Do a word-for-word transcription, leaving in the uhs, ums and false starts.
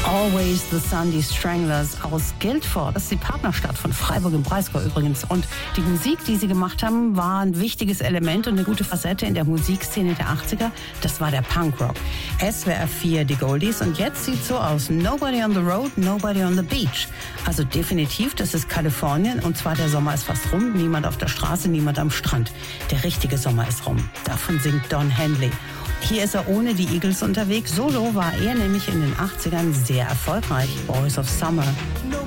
Always the Sun, die Stranglers aus Guildford. Das ist die Partnerstadt von Freiburg im Breisgau übrigens. Und die Musik, die sie gemacht haben, war ein wichtiges Element und eine gute Facette in der Musikszene der achtziger. Das war der Punkrock. S W R vier, die Goldies. Und jetzt sieht so aus. Nobody on the road, nobody on the beach. Also definitiv, das ist Kalifornien. Und zwar der Sommer ist fast rum. Niemand auf der Straße, niemand am Strand. Der richtige Sommer ist rum. Davon singt Don Henley. Hier ist er ohne die Eagles unterwegs. Solo war er nämlich in den achtzigern sehr erfolgreich. Boys of Summer. Nobody